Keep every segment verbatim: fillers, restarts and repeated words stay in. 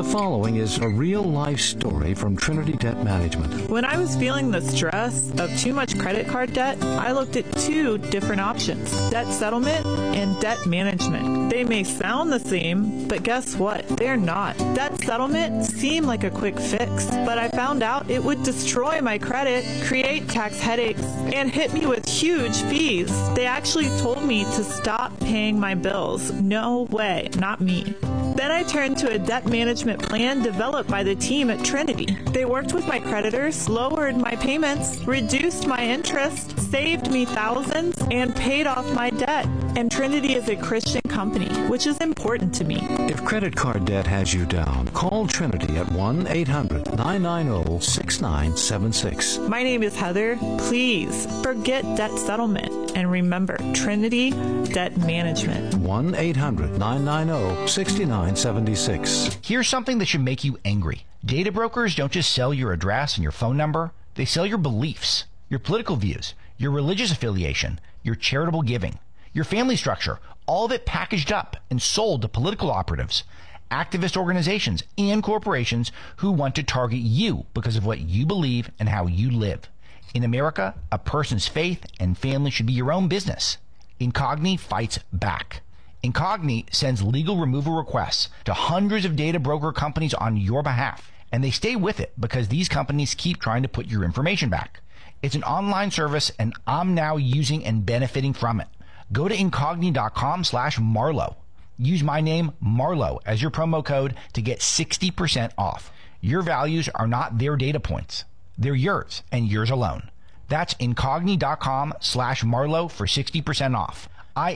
following is a real-life story from Trinity Debt Management. When I was feeling the stress of too much credit card debt, I looked at two different options, debt settlement and debt management. They may sound the same, but guess what? They're not. Debt settlement seemed like a quick fix, but I found out it would destroy my credit, create tax headaches, and hit me with huge fees. They actually told me to stop paying my bills. No way, not me. Then I turned to a debt management plan developed by the team at Trinity. They worked with my creditors, lowered my payments, reduced my interest, saved me thousands, and paid off my debt. And Trinity is a Christian company, which is important to me. If credit card debt has you down, call Trinity at one eight hundred nine nine zero six nine seven six. My name is Heather. Please forget debt settlement and remember Trinity Debt Management. one eight hundred nine nine zero six nine seven six. Here's something that should make you angry. Data brokers don't just sell your address and your phone number. They sell your beliefs, your political views, your religious affiliation, your charitable giving, your family structure, all of it packaged up and sold to political operatives, activist organizations, and corporations who want to target you because of what you believe and how you live. In America, a person's faith and family should be your own business. Incogni fights back. Incogni sends legal removal requests to hundreds of data broker companies on your behalf, and they stay with it because these companies keep trying to put your information back. It's an online service, and I'm now using and benefiting from it. Go to incogni.com slash Marlowe. Use my name, Marlowe, as your promo code to get sixty percent off. Your values are not their data points. They're yours and yours alone. That's incogni.com slash Marlowe for sixty percent off.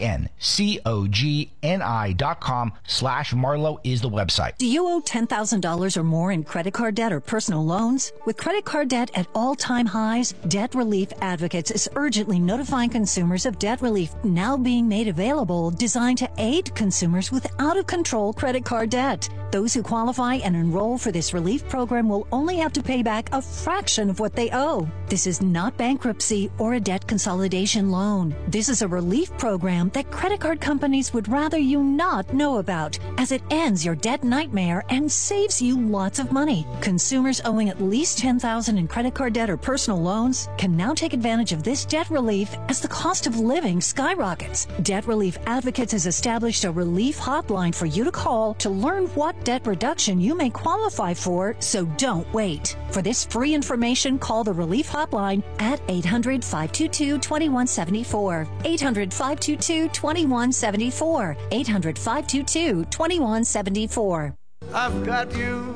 I-N-C-O-G-N-I dot com slash Marlowe is the website. Do you owe ten thousand dollars or more in credit card debt or personal loans? With credit card debt at all-time highs, Debt Relief Advocates is urgently notifying consumers of debt relief now being made available, designed to aid consumers with out-of-control credit card debt. Those who qualify and enroll for this relief program will only have to pay back a fraction of what they owe. This is not bankruptcy or a debt consolidation loan. This is a relief program that credit card companies would rather you not know about, as it ends your debt nightmare and saves you lots of money. Consumers owing at least ten thousand dollars in credit card debt or personal loans can now take advantage of this debt relief as the cost of living skyrockets. Debt Relief Advocates has established a relief hotline for you to call to learn what debt reduction you may qualify for, so don't wait. For this free information, call the relief hotline at eight hundred, five two two, two one seven four. eight hundred, five two two, two one seven four. eight hundred, five two two, two one seven four. I've got you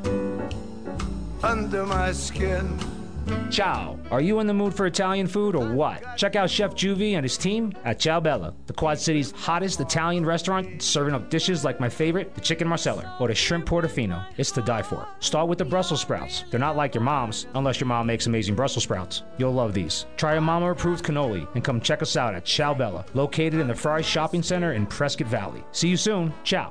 under my skin. Ciao. Are you in the mood for Italian food or what? Check out Chef Juvie and his team at Ciao Bella, the Quad City's hottest Italian restaurant, serving up dishes like my favorite, the chicken marsala, or the shrimp portofino. It's to die for. Start with the Brussels sprouts. They're not like your mom's, unless your mom makes amazing Brussels sprouts. You'll love these. Try a mama-approved cannoli and come check us out at Ciao Bella, located in the Fry Shopping Center in Prescott Valley. See you soon. Ciao.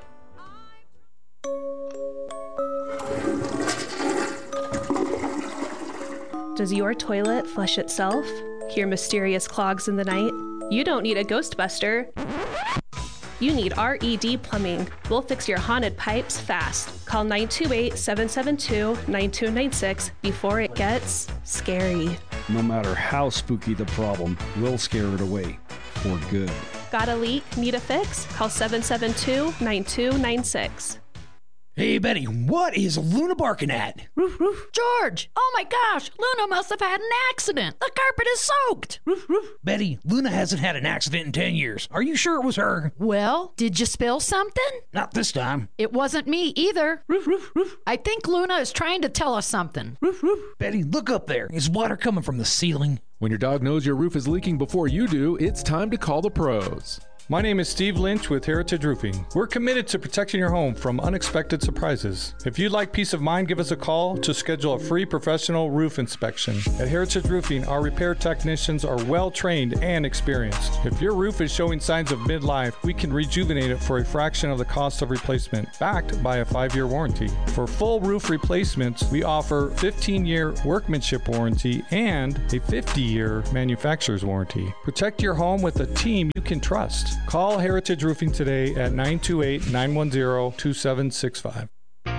Does your toilet flush itself? Hear mysterious clogs in the night? You don't need a Ghostbuster. You need R E D Plumbing. We'll fix your haunted pipes fast. Call nine two eight, seven seven two, nine two nine six before it gets scary. No matter how spooky the problem, we'll scare it away for good. Got a leak? Need a fix? Call seven seven two, nine two nine six. Hey, Betty, what is Luna barking at? Roof, roof. George! Oh my gosh! Luna must have had an accident! The carpet is soaked! Roof, roof. Betty, Luna hasn't had an accident in ten years. Are you sure it was her? Well, did you spill something? Not this time. It wasn't me either. Roof, roof, roof. I think Luna is trying to tell us something. Roof, roof. Betty, look up there. Is water coming from the ceiling? When your dog knows your roof is leaking before you do, it's time to call the pros. My name is Steve Lynch with Heritage Roofing. We're committed to protecting your home from unexpected surprises. If you'd like peace of mind, give us a call to schedule a free professional roof inspection. At Heritage Roofing, our repair technicians are well trained and experienced. If your roof is showing signs of midlife, we can rejuvenate it for a fraction of the cost of replacement, backed by a five-year warranty. For full roof replacements, we offer fifteen-year workmanship warranty and a fifty-year manufacturer's warranty. Protect your home with a team you can trust. Call Heritage Roofing today at nine two eight, nine one zero, two seven six five.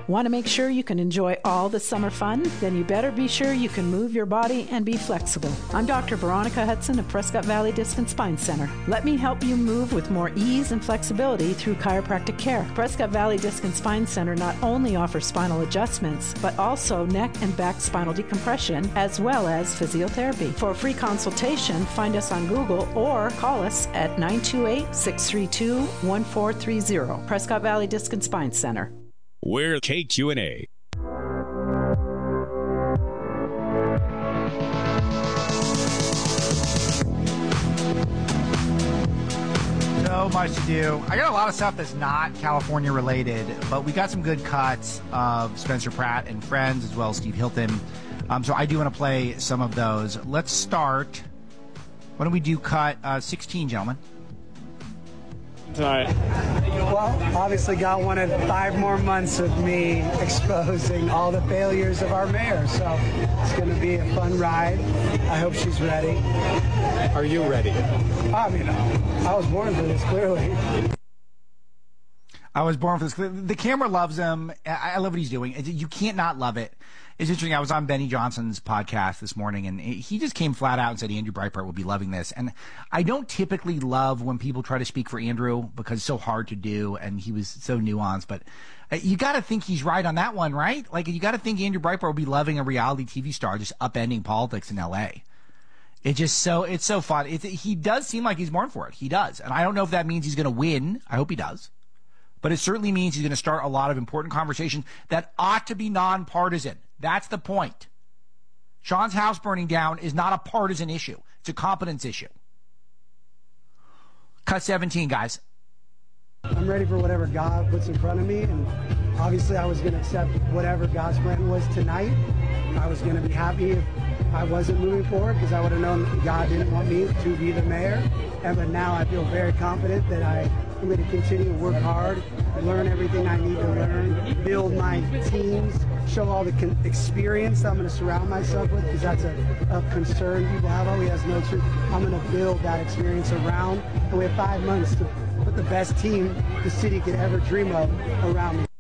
Want to make sure you can enjoy all the summer fun? Then you better be sure you can move your body and be flexible. I'm Doctor Veronica Hudson of Prescott Valley Disc and Spine Center. Let me help you move with more ease and flexibility through chiropractic care. Prescott Valley Disc and Spine Center not only offers spinal adjustments, but also neck and back spinal decompression, as well as physiotherapy. For a free consultation, find us on Google or call us at nine two eight, six three two, one four three zero. Prescott Valley Disc and Spine Center. We're K Q and A. So much to do. I got a lot of stuff that's not California related, but we got some good cuts of Spencer Pratt and friends, as well as Steve Hilton. Um, so I do want to play some of those. Let's start. Why don't we do cut uh, sixteen, gentlemen? Tonight. Well, obviously got one of five more months of me exposing all the failures of our mayor, so it's going to be a fun ride. I hope she's ready. Are you ready? I mean, I was born for this, clearly. I was born for this. The camera loves him. I love what he's doing. You can't not love it. It's interesting. I was on Benny Johnson's podcast this morning, and he just came flat out and said Andrew Breitbart will be loving this. And I don't typically love when people try to speak for Andrew because it's so hard to do, and he was so nuanced. But you got to think he's right on that one, right? Like, you got to think Andrew Breitbart will be loving a reality T V star just upending politics in L A. It's just so it's so fun. It's, he does seem like he's born for it. He does, and I don't know if that means he's going to win. I hope he does. But it certainly means he's going to start a lot of important conversations that ought to be nonpartisan. That's the point. Sean's house burning down is not a partisan issue. It's a competence issue. Cut seventeen, guys. I'm ready for whatever God puts in front of me, and obviously I was going to accept whatever God's plan was tonight. I was going to be happy if I wasn't moving forward because I would have known that God didn't want me to be the mayor. And but now I feel very confident that I am going to continue to work hard, learn everything I need to learn, build my teams, show all the con- experience I'm going to surround myself with, because that's a, a concern people have. Oh, he has no truth. I'm going to build that experience around, and we have five months to put the best team the city could ever dream of around me.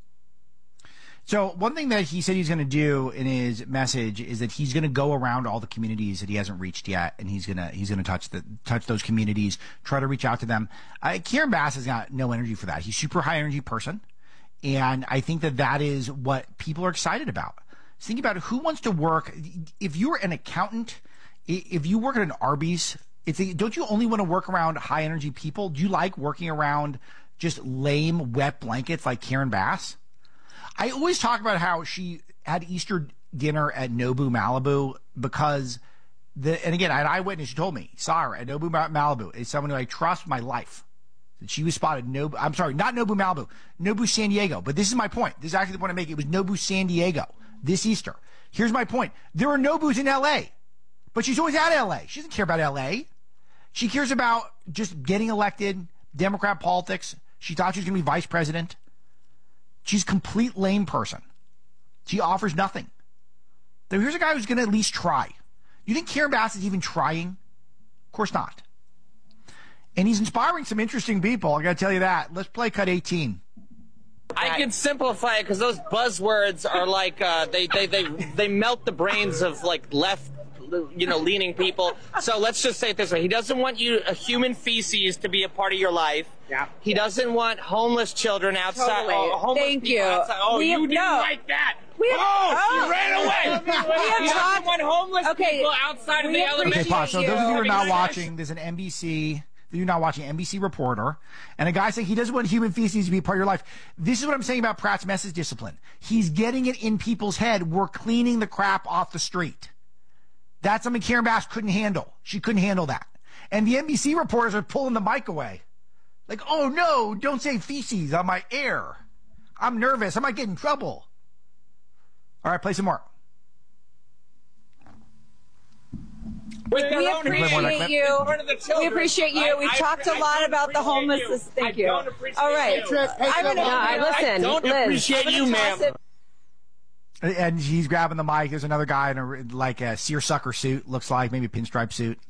So one thing that he said he's going to do in his message is that he's going to go around all the communities that he hasn't reached yet, and he's going to he's going to touch the touch those communities, try to reach out to them. Uh, Karen Bass has got no energy for that. He's a super high energy person, and I think that that is what people are excited about. So think about who wants to work. If you're an accountant, if you work at an Arby's, it's a, don't you only want to work around high energy people? Do you like working around just lame wet blankets like Karen Bass? I always talk about how she had Easter dinner at Nobu Malibu because the, and again, an eyewitness told me, saw her at Nobu Malibu, is someone who I trust with my life. She was spotted Nobu, I'm sorry, not Nobu Malibu, Nobu San Diego. But this is my point. This is actually the point I make. It was Nobu San Diego this Easter. Here's my point. There are Nobus in L A, but she's always at L A. She doesn't care about L A. She cares about just getting elected, Democrat politics. She thought she was going to be vice president. She's a complete lame person. She offers nothing. So here's a guy who's going to at least try. You think Karen Bass is even trying? Of course not. And he's inspiring some interesting people. I got to tell you that. Let's play cut eighteen. I can simplify it because those buzzwords are like uh, they, they they they melt the brains of like left, you know, leaning people. So let's just say it this way: he doesn't want you a human feces to be a part of your life. Yeah. He doesn't want homeless children outside. Totally. Oh, homeless Thank people you. Outside. Oh, we you have, didn't no. like that. We have, oh, oh, she ran away. We have he doesn't talked, want homeless okay, people outside of the elementary. Okay, pause. So those of you who are you. not watching, there's an N B C. You're not watching N B C reporter, and a guy saying he doesn't want human feces to be a part of your life. This is what I'm saying about Pratt's message discipline. He's getting it in people's head. We're cleaning the crap off the street. That's something Karen Bass couldn't handle. She couldn't handle that. And the N B C reporters are pulling the mic away. Like, oh no, don't say feces on my air. I'm nervous. I might get in trouble. All right, play some more. We, we appreciate you. We appreciate you. We've talked a lot about the homelessness. Thank you. All right. I'm gonna, no, listen. I don't Liz, appreciate you, ma'am. And he's grabbing the mic. There's another guy in a like a seersucker suit, looks like maybe a pinstripe suit.